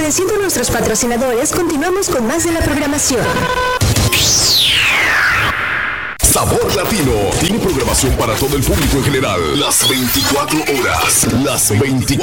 Agradeciendo a nuestros patrocinadores, continuamos con más de la programación. Sabor Latino tiene programación para todo el público en general. Las 24 horas. Las 24